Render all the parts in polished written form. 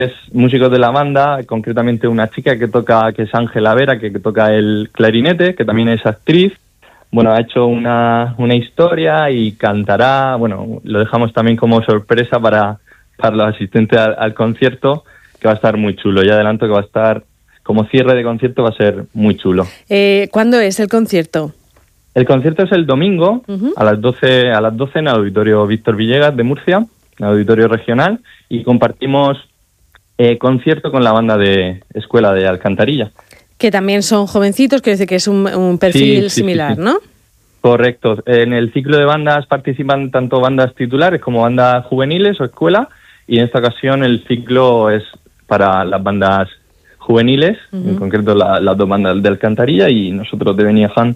músicos de la banda, concretamente una chica que es Ángela Vera, que toca el clarinete, que también es actriz. Bueno, ha hecho una historia y cantará. Bueno, lo dejamos también como sorpresa para los asistentes al concierto, que va a estar muy chulo. Ya adelanto que va a estar, como cierre de concierto, va a ser muy chulo. ¿Cuándo es el concierto? El concierto es el domingo, a las 12 en el Auditorio Víctor Villegas de Murcia, en el Auditorio Regional, y compartimos concierto con la banda de Escuela de Alcantarilla. Que también son jovencitos, quiere decir que es un perfil similar, sí. ¿No? Correcto. En el ciclo de bandas participan tanto bandas titulares como bandas juveniles o escuela, y en esta ocasión el ciclo es para las bandas juveniles, en concreto las dos bandas de Alcantarilla y nosotros de Beniaján.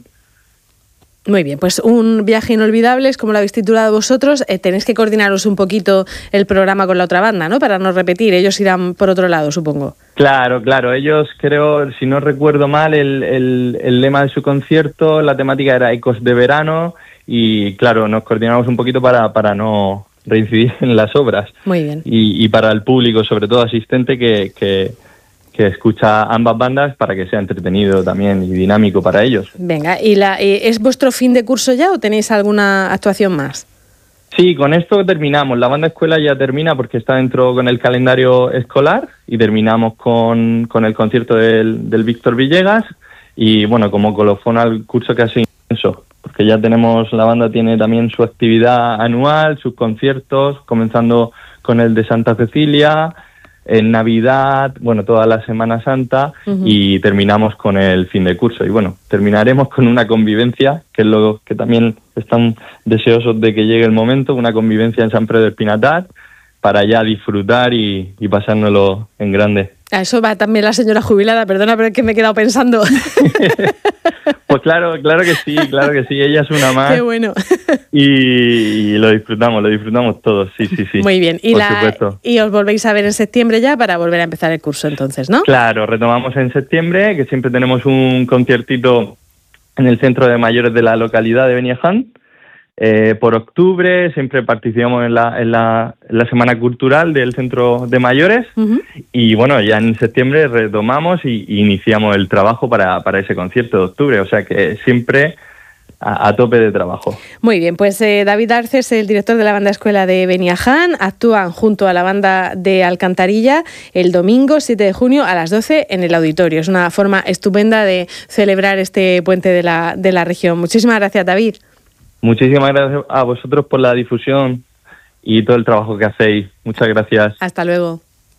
Muy bien, pues un viaje inolvidable, es como lo habéis titulado vosotros. Tenéis que coordinaros un poquito el programa con la otra banda, ¿no? Para no repetir, ellos irán por otro lado, supongo. Claro, ellos, creo, si no recuerdo mal, el lema de su concierto, la temática era Ecos de Verano, y claro, nos coordinamos un poquito para no reincidir en las obras. Muy bien. Y para el público, sobre todo asistente, que escucha ambas bandas, para que sea entretenido también y dinámico para ellos. Venga, ¿y es vuestro fin de curso ya o tenéis alguna actuación más? Sí, con esto terminamos. La banda escuela ya termina porque está dentro con el calendario escolar, y terminamos con el concierto del Víctor Villegas, y bueno, como colofón al curso que ha sido intenso, porque ya la banda tiene también su actividad anual, sus conciertos, comenzando con el de Santa Cecilia, en Navidad, bueno, toda la Semana Santa, y terminamos con el fin de curso. Y bueno, terminaremos con una convivencia, que es lo que también están deseosos de que llegue el momento, una convivencia en San Pedro del Pinatar, para ya disfrutar y pasárnoslo en grande. A eso va también la señora jubilada, perdona, pero es que me he quedado pensando. Pues claro que sí, ella es una más. Qué bueno. Y lo disfrutamos todos, sí. Muy bien, y os volvéis a ver en septiembre ya para volver a empezar el curso entonces, ¿no? Claro, retomamos en septiembre, que siempre tenemos un conciertito en el centro de mayores de la localidad de Beniaján. Por octubre siempre participamos en la Semana Cultural del Centro de Mayores, y bueno, ya en septiembre retomamos y iniciamos el trabajo para ese concierto de octubre, o sea que siempre a tope de trabajo. Muy bien, pues David Arce es el director de la banda escuela de Beniaján. Actúan junto a la banda de Alcantarilla el domingo 7 de junio a las 12 en el auditorio. Es una forma estupenda de celebrar este puente de la región. Muchísimas gracias, David. Muchísimas gracias a vosotros por la difusión y todo el trabajo que hacéis. Muchas gracias. Hasta luego.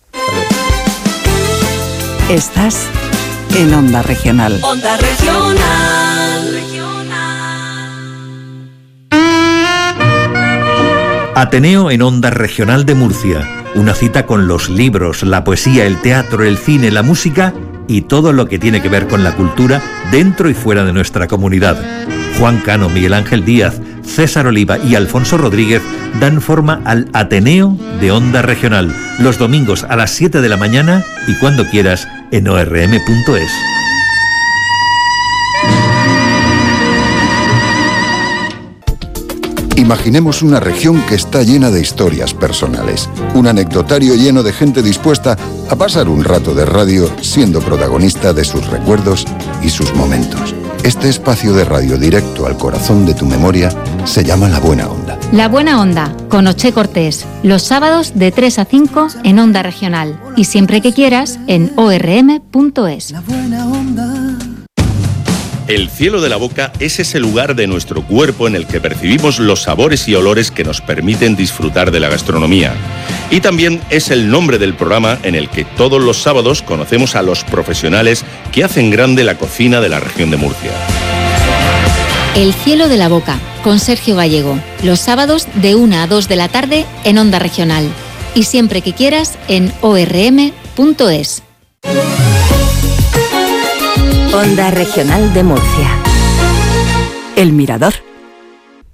Estás en Onda Regional. Onda Regional. Ateneo en Onda Regional de Murcia. Una cita con los libros, la poesía, el teatro, el cine, la música y todo lo que tiene que ver con la cultura dentro y fuera de nuestra comunidad. Juan Cano, Miguel Ángel Díaz, César Oliva y Alfonso Rodríguez dan forma al Ateneo de Onda Regional, los domingos a las 7 de la mañana y cuando quieras en orm.es. Imaginemos una región que está llena de historias personales, un anecdotario lleno de gente dispuesta a pasar un rato de radio siendo protagonista de sus recuerdos y sus momentos. Este espacio de radio directo al corazón de tu memoria se llama La Buena Onda. La Buena Onda, con Oche Cortés, los sábados de 3 a 5 en Onda Regional y siempre que quieras en orm.es. La Buena Onda. El cielo de la boca es ese lugar de nuestro cuerpo en el que percibimos los sabores y olores que nos permiten disfrutar de la gastronomía. Y también es el nombre del programa en el que todos los sábados conocemos a los profesionales que hacen grande la cocina de la región de Murcia. El cielo de la boca, con Sergio Gallego, los sábados de 1 a 2 de la tarde en Onda Regional. Y siempre que quieras en orm.es. Onda Regional de Murcia. El Mirador.